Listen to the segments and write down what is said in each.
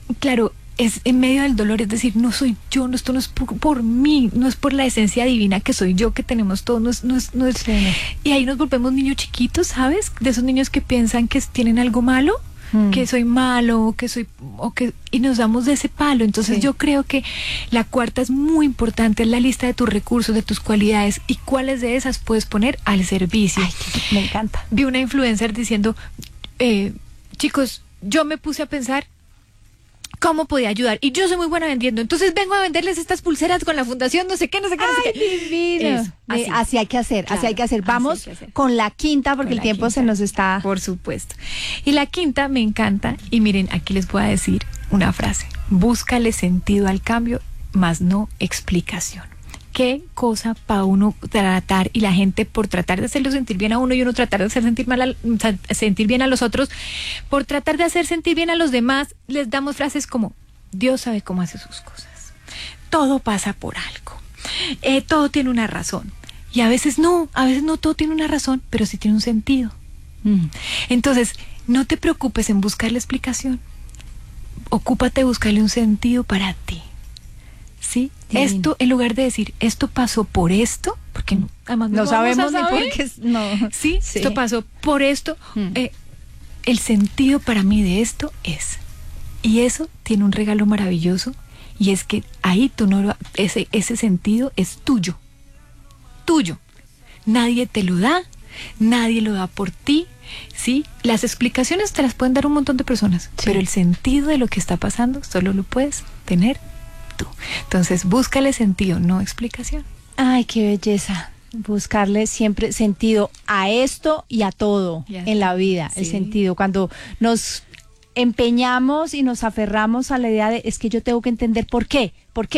claro, es en medio del dolor, es decir, no soy yo, no, esto no es por mí, no es por la esencia divina que soy yo, que tenemos todos, no es. Sí. Y ahí nos volvemos niños chiquitos, ¿sabes? De esos niños que piensan que tienen algo malo, que soy malo, y nos damos de ese palo. Entonces yo creo que la cuarta es muy importante, es la lista de tus recursos, de tus cualidades, y cuáles de esas puedes poner al servicio. Ay, me encanta. Vi una influencer diciendo, chicos, yo me puse a pensar cómo podía ayudar, y yo soy muy buena vendiendo, entonces vengo a venderles estas pulseras con la fundación, no sé qué. Ay, divino. Eso, así hay que hacer, claro, así hay que hacer. Vamos así hay que hacer. con la quinta, porque Con el la tiempo se quinta, nos está... por supuesto. Y la quinta me encanta, y miren, aquí les voy a decir una frase: búscale sentido al cambio, más no explicación. Qué cosa para uno tratar, y la gente, por tratar de hacerlo sentir bien a uno y uno tratar de hacer sentir bien a los otros, por tratar de hacer sentir bien a los demás, les damos frases como: Dios sabe cómo hace sus cosas, todo pasa por algo, todo tiene una razón. Y a veces no todo tiene una razón, pero sí tiene un sentido. Entonces, no te preocupes en buscar la explicación, ocúpate de buscarle un sentido para ti. ¿Sí? Divino. Esto, en lugar de decir, esto pasó por esto, porque además No sabemos ni saber. por qué. No. ¿Sí? Esto pasó por esto. El sentido para mí de esto es. Y eso tiene un regalo maravilloso, y es que ahí tú no ese sentido es tuyo. Tuyo. Nadie te lo da, nadie lo da por ti. ¿Sí? Las explicaciones te las pueden dar un montón de personas, pero el sentido de lo que está pasando solo lo puedes tener tú. Entonces, búscale sentido, no explicación. Ay, qué belleza. Buscarle siempre sentido a esto y a todo en la vida. Sí. El sentido, cuando nos empeñamos y nos aferramos a la idea de es que yo tengo que entender por qué.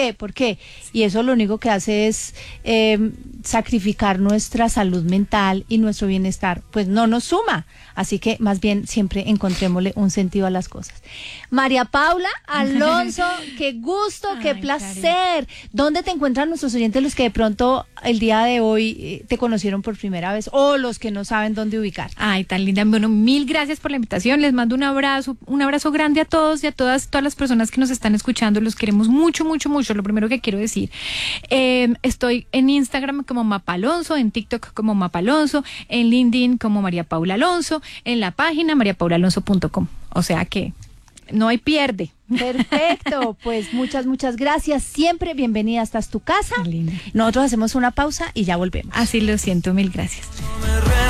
Y eso lo único que hace es sacrificar nuestra salud mental y nuestro bienestar, pues no nos suma. Así que más bien siempre encontrémosle un sentido a las cosas. María Paula Alonso, qué gusto, qué placer. ¿Dónde te encuentran nuestros oyentes, los que de pronto el día de hoy te conocieron por primera vez, o los que no saben dónde ubicar? Ay, tan linda. Bueno, mil gracias por la invitación. Les mando un abrazo grande a todos y a todas las personas que nos están escuchando. Los queremos mucho, mucho, mucho. Lo primero que quiero decir, estoy en Instagram como Mapalonso, en TikTok como Mapalonso, en LinkedIn como María Paula Alonso, en la página mariapaulalonso.com. O sea que no hay pierde. Perfecto, pues muchas gracias. Siempre bienvenida, esta es tu casa. Linda. Nosotros hacemos una pausa y ya volvemos. Así lo siento, mil gracias.